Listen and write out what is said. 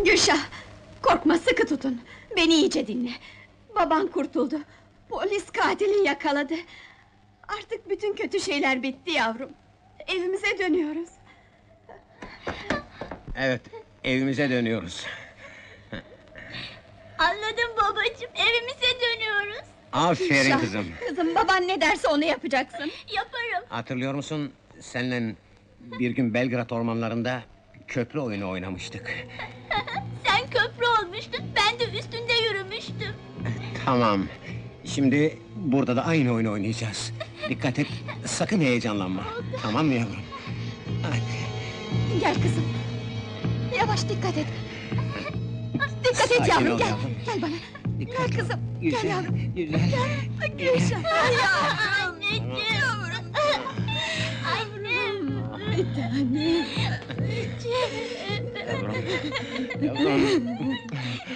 Gülşah! Korkma, sıkı tutun! Beni iyice dinle! Baban kurtuldu! Polis katili yakaladı! Artık bütün kötü şeyler bitti yavrum! Evimize dönüyoruz! Evet, evimize dönüyoruz. Anladım babacığım, evimize dönüyoruz. Aferin Gülşah, kızım. Kızım, baban ne derse onu yapacaksın! Yaparım. Hatırlıyor musun? Seninle bir gün Belgrad ormanlarında köprü oyunu oynamıştık. Sen köprü olmuştun, ben de üstünde yürümüştüm. Tamam. Şimdi burada da aynı oyunu oynayacağız. Dikkat et, sakın heyecanlanma. Tamam mı yavrum? Hadi. Gel kızım! Yavaş, dikkat et! Dikkat et Sakin yavrum, ol gel! yavrum. Gel bana! Dikkat Gel kızım, Güzel, gel yavrum! güzel. Gülşah! Anneciğim! Annem! Bir tanem! Yavrum. Yavrum.